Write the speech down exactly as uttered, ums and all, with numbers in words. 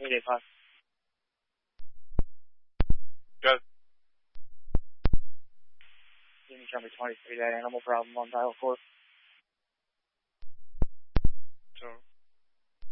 eight eight five. Go. Jimmy Chummy twenty-three, that animal problem on dial four. So.